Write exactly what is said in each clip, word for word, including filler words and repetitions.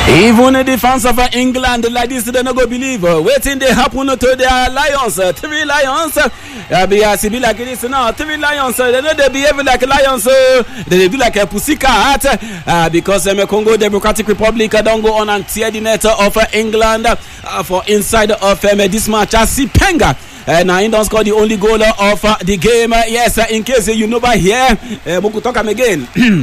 Even the fans of England like this, they not go believe. Waiting they happen to their lions, uh, three lions. Uh, be as be like this now, three lions. Uh, they know they behave like lions. Uh, they do like a pussycat. Uh, because um, Congo Democratic Republic uh, don't go on and tear the net of uh, England uh, for inside of um, this match. Uh, Sipenga. Uh, now he don't score the only goal of uh, the game. Uh, yes, uh, in case uh, you know by here, uh, we could talk again.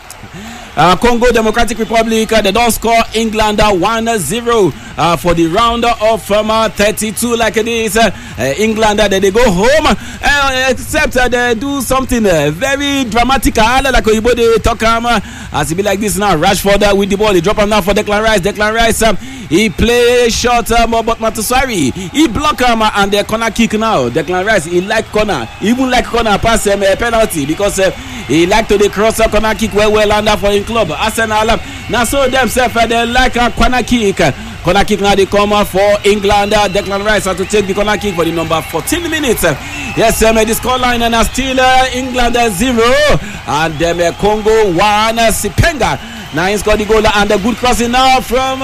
Uh, Congo Democratic Republic, uh, they don't score England uh, one zero uh, for the round of um, uh, thirty-two like it is. Uh, uh, England, uh, they, they go home, uh, except uh, they do something uh, very dramatic. Uh, like Oyibo they talk um, uh, as it be like this now. Rashford uh, with the ball, he drop him now for Declan Rice. Declan Rice, um, he play short, um, but Matusari, he block him um, and the corner kick now. Declan Rice, he like corner, he even like corner pass him um, a penalty because uh, he like to the cross uh, corner kick well well under for him club. Arsenal now so themselves uh, they like a corner kick. Corner kick now they come uh, for England. Uh, Declan Rice uh, to take the corner kick for the number fourteen minutes. Uh, yes, um, the scoreline and uh, still uh, England uh, zero and um, uh, Congo one. Uh, Sipenga now he scored the goal and a good crossing now from uh,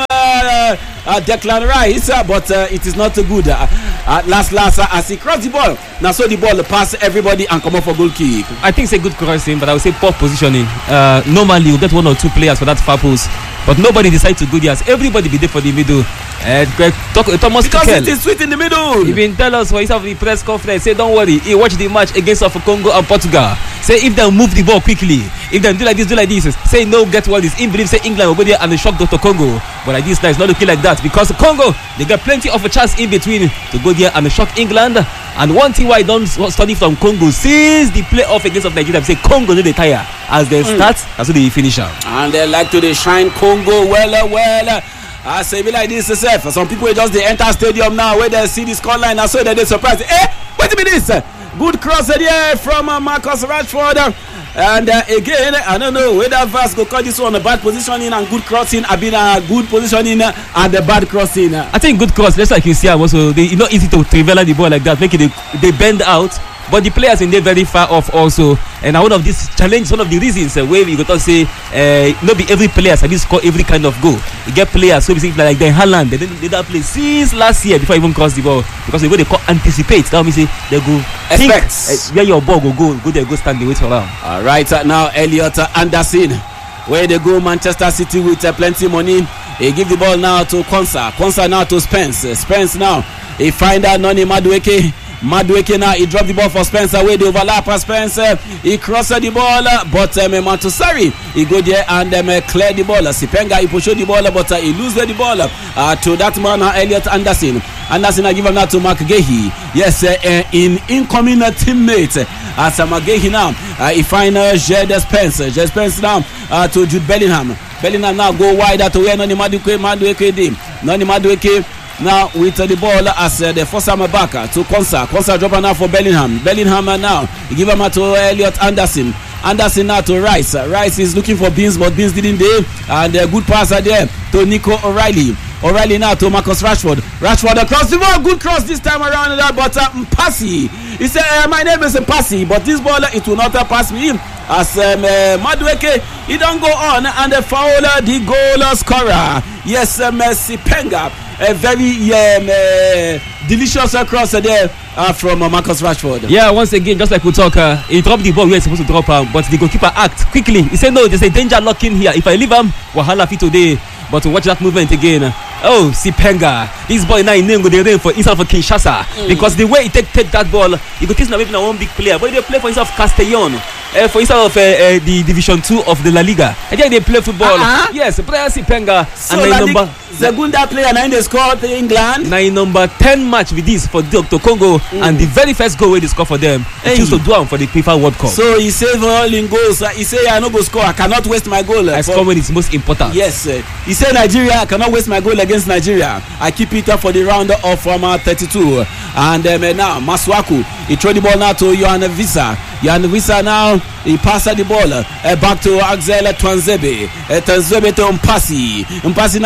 uh, Declan Rice, uh, but uh, it is not too good. Uh, uh, last last uh, as he crossed the ball. Now so the ball pass everybody and come up for goal kick. I think it's a good crossing, but I would say poor positioning. Uh, normally you get one or two players for that far post, but nobody decides to go there. Everybody be there for the middle. Uh, talk, uh, Thomas because Tuchel, it is sweet in the middle. He been tell us for himself the press conference. Say don't worry, he watch the match against of Congo and Portugal. Say if they move the ball quickly, if they do like this, do like this. Say no, get what is. He believe say England will go there and they shock Doctor Congo. But like this now it's not looking like that because Congo they get plenty of a chance in between to go there and they shock England. And one thing why I don't study from Congo since the playoff against of Nigeria, say Congo no they tire as they start, mm. as they finish out. And they like to they shine Congo well well. I say be like this itself. Some people just they enter stadium now where they see the scoreline and so they they surprised. Eh, wait a minute. Good cross there from uh, Marcus Rashford. And uh, again, I don't know whether Vasco call this one a bad positioning and good crossing. I've been a good positioning and the bad crossing. I think good cross. Just like you see, also they, it's not easy to trivela the ball like that. Make it they, they bend out. But the players in there very far off also, and one of these challenges, one of the reasons uh, where we got to say, uh, not be every player can score every kind of goal. You get players so basically like the Haaland, they didn't that play since last year before even cross the ball because they go they call anticipate. That means say they go expect uh, where your ball go go go there go stand and wait for them. All right, uh, now Elliot Anderson, where they go Manchester City with uh, plenty money. He give the ball now to Konsa, Konsa now to Spence, uh, Spence now he find out Noni Madueke. Madueke now he dropped the ball for Spencer where they overlap Spencer he crossed the ball but um, Matusari he go there and um, clear the ball. Sipenga he push the ball but uh, he lose the ball uh, to that man uh, Elliot Anderson. Anderson I give him now to Mark Gehi. Yes, uh, uh, in incoming uh, teammate uh, as uh, Mark Gehi now uh, he find uh, Jed Spence Jed Spence now uh, to Jude Bellingham. Bellingham now go wide to where Noni Madueke Madueke did. Noni Madueke now with uh, the ball as uh, the first time back uh, to Konsa. Konsa drop now for Bellingham. Bellingham uh, now he give him uh, to Elliot Anderson. Anderson now to Rice. Uh, Rice is looking for Beans, but Beans didn't do. And a uh, good pass uh, there to Nico O'Reilly. O'Reilly now to Marcus Rashford. Rashford across the ball. Good cross this time around. Uh, but uh, Mpasi. He said, uh, my name is Mpasi, but this ball uh, it will not uh, pass me. As um, uh, Madueke, he don't go on and the foul uh, the goal scorer. Yes, uh, Sipenga. A very um, uh, delicious cross uh, there uh, from uh, Marcus Rashford. Yeah, once again, just like we talk, uh, he dropped the ball where he's supposed to drop him, but the goalkeeper act quickly. He said, no, there's a danger locking here. If I leave him, wahala fit today. But to watch that movement again. Oh, Sipenga. This boy now in name go the rain for inside for Kinshasa. Mm. Because the way he take, take that ball, he could think now maybe one big player. But they play for inside of Castellon. Uh, for inside of uh, uh, the Division two of the La Liga. And then they play football. Uh-huh. Yes, player Sipenga. So and nine number Zagunda player nine they scored in England. Nine number ten match with this for Doctor Congo. Mm. And the very first goal where they score for them, he hey. choose to do one for the FIFA World Cup. So he saved all in goals. Uh, he say I no go score. I cannot waste my goal. Uh, I score when it's most important. Yes, uh, he said Nigeria, I cannot waste my goal against Nigeria. I keep it up for the round of um, uh, thirty-two. And um, uh, now Masuaku, he throw the ball now to Yohan Visa. Yohan Visa now he passed the ball uh, back to Axel Twanzebe. Uh, Twanzebe to Mpasi. Mpasi now he dropped the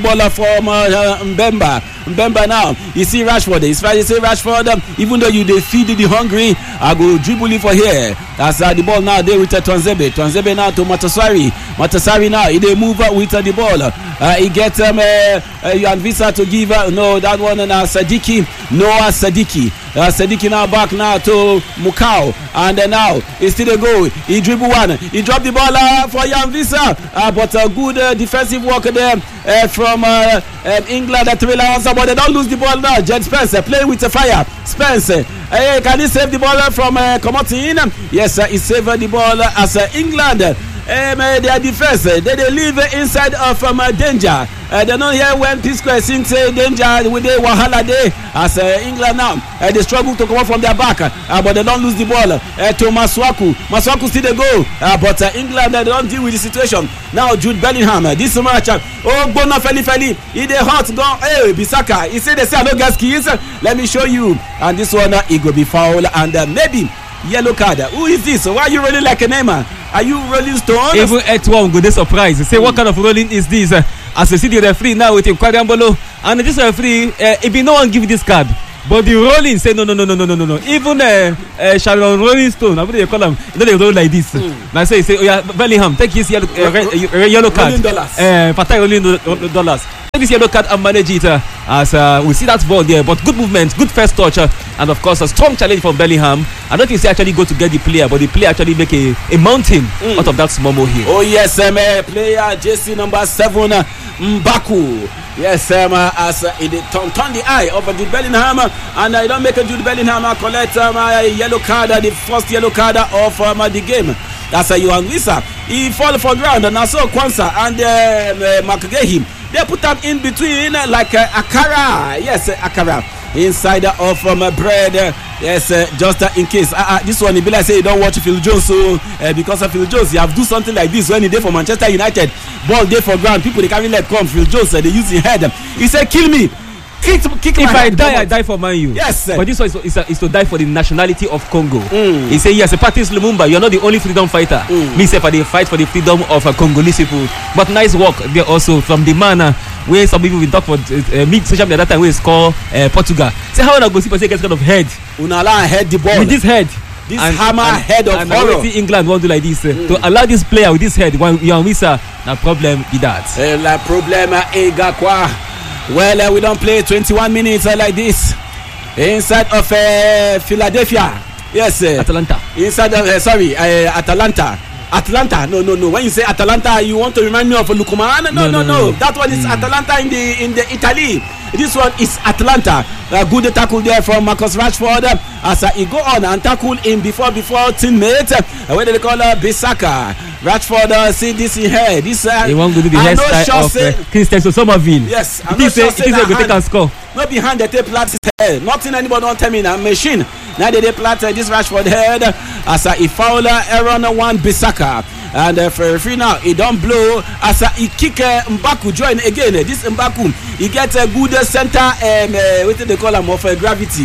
ball from uh, Mbemba. Mbemba now. You see Rashford. It's right. You see Rashford. Um, even though you they feed the hungry, I go dribble it for here. That's uh, the ball now. They with uh, Tuanzebe. Tuanzebe now to Matasari. Matasari now. He they move uh, with uh, the ball. Uh, he get um, uh, uh, Jan Visa to give. Uh, no, that one now. Uh, Sadiki. Noah Sadiki. Uh, Sadiki now back now to Mukau. And uh, now he still a goal. He dribble one. He dropped the ball uh, for Jan Visa. Uh, but a uh, good uh, defensive work there uh, from uh, uh, England at three Lions. But they don't lose the ball now. Jed Spence uh, playing with the fire. Spence, uh, hey, can he save the ball from uh, Comotin? Yes, uh, he saved the ball uh, as uh, England. Uh, Um, uh, their defense, uh, they, they live uh, inside of um, uh, danger. Uh, they don't hear when P-Square sings uh, danger with the Wahala Day as uh, England now. Uh, they struggle to come up from their back, uh, but they don't lose the ball uh, to Masuaku. Masuaku still they go, uh, but uh, England uh, they don't deal with the situation. Now Jude Bellingham, uh, this match, uh, oh, Bona Feli Feli, he the hot gone, hey, Bisaka, he said they say I don't get skis. Let me show you. And this one, uh, it will be foul, and uh, maybe yellow card. Who is this? Why are you rolling like a Neymar? Are you rolling stone? Even at one go this surprise. Say mm. what kind of rolling is this? Uh, as you see the referee now with him Kwariambolo, and this referee, uh, if no one give this card, but the rolling say no no no no no no no no. Even uh, uh, Sharon Rolling Stone, I they call him. You know they roll like this. Mm. Now say say oh yeah, Bellingham take his yellow uh, uh, yellow card. Rolling dollars. Uh, Patai rolling do- dollars. Take this yellow card and manage it uh, as uh, we see that ball there. But good movement, good first touch, uh, and of course a strong challenge from Bellingham. I don't think he actually go to get the player, but the player actually make a, a mountain mm. out of that small mo here. Oh yes, um, uh, player J C number seven, uh, Mbaku. Yes, um, uh, as uh, it turn, turn the eye of uh, Jude Bellingham, uh, and I uh, don't make a Jude Bellingham uh, collect um, a yellow card, uh, the first yellow card of um, uh, the game. That's a uh, Johan Wissa. He fall for ground, and uh, so Kwanzaa and uh, uh, McGahey. They put them in between uh, like uh, akara. Yes, uh, akara. Inside of um, uh, bread. Uh, yes, uh, just uh, in case. Uh, uh, this one, it be like say you don't watch Phil Jones. So uh, because of Phil Jones, you have to do something like this when he did for Manchester United. Ball day for ground. People they carry leg come. Phil Jones, uh, they use his head. He said, "Kill me." Kick, kick if I die, I die for Man U. Yes, sir. But this one is, is, is to die for the nationality of Congo. Mm. He said, yes, Patrice Lumumba, you're not the only freedom fighter. Mm. Me say for the fight for the freedom of uh, Congolese people. But nice work there also from the man uh, where some people will talk for uh, me social media that time where it's called uh, Portugal. Say how I go see person get kind of head. Unala head the ball with this head. This and, hammer and, head of and horror. England won't do like this uh, mm. to allow this player with this head. One Jan Wissa, na problem be that. Uh, la problem ega kwa. Well, uh, we don't play twenty-one minutes uh, like this inside of uh, Philadelphia. Yes, uh, Atalanta. Inside of uh, sorry, uh, Atalanta. Atlanta. No, no, no. When you say Atalanta, you want to remind me of Lukuman? No, no, no. no, no. no. That one is mm. Atalanta in the in the Italy. This one is Atlanta. Uh, good tackle there from Marcus Rashford uh, as uh, he go on and tackle him before before teammate. Uh, what do they call uh, Bisaka? Rashford uh, see this in here. This uh, he want to do the hairstyle of uh, Christian Somerville. Yes, I'm not sure say that go take and score. Not behind the tape plat his head. Nothing anybody don't tell me now. Machine. Now they they plat uh, this Rashford head as uh, he foul uh, Aaron one Bisaka. And uh, for referee now, he don't blow as uh, he kick uh, Mbaku join again. Uh, this Mbaku, he gets a good uh, center. Um, uh, what do they call him of uh, gravity?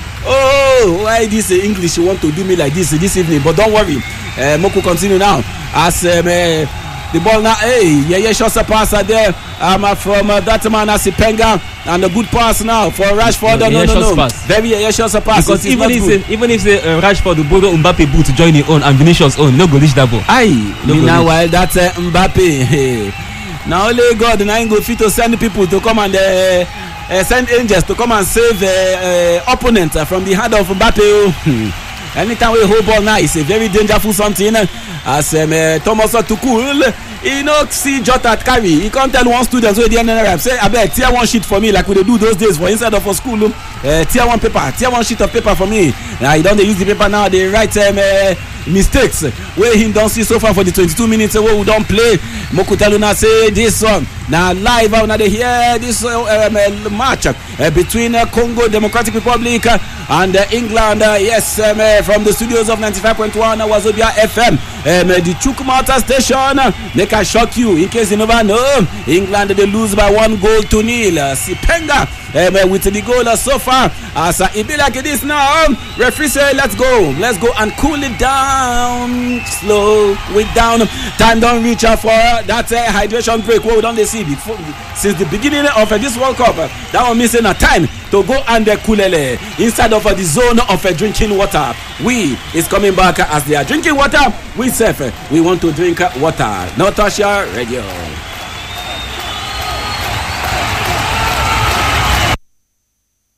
Oh, why this uh, English want to do me like this uh, this evening? But don't worry, uh, Moku continue now as um, uh, the ball now. Hey, yeah, yeah, shots a pass uh, there. Um, uh, from uh, that man as Penga and a good pass now for Rashford. No, no, no, no. no. Very yeah, shots a pass. Because even if, uh, even if the uh, Rashford will borrow Mbappe boot to join his own and Vinicius own, no go reach that ball. Aye, no now while that's uh, Mbappe. Hey. Now only God and I go fit to send people to come and uh, uh, send angels to come and save uh, uh, opponent uh, from the hand of Mbappe. Anytime we hold ball now, it's a very dangerous something. As um, uh, Thomas Tuchel, he no see Jota carry. He can't tell one student where the N R F say, I bet tier one sheet for me like we do those days for inside of a school. Uh, tier one paper, tier one sheet of paper for me. Now uh, he don't they use the paper now. They write um, uh, mistakes where he don't see so far for the twenty-two minutes where we don't play. Mokutaluna say this one. Now live out now they hear this uh, um, uh, match uh, between uh, Congo Democratic Republic uh, and uh, England. Uh, yes, um, uh, from the studios of ninety-five point one uh, Wazobia F M. Um, uh, the Chukwumata station. Uh, make I shock you in case you never know. England they lose by one goal to nil. Uh, Sipenga um, uh, with the goal uh, so far. As uh, it be like this now. Um, referee say let's go, let's go and cool it down. down, slow it down. Time don't reach out for that uh, hydration break. What we don't see before since the beginning of uh, this World Cup. Uh, that one missing a time to go and uh, coolele inside of uh, the zone of uh, drinking water. We is coming back uh, as they are drinking water. We safe. Uh, we want to drink uh, water. No Tasha Radio.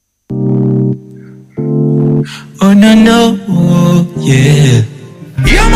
Oh no no, oh, yeah. Yeah,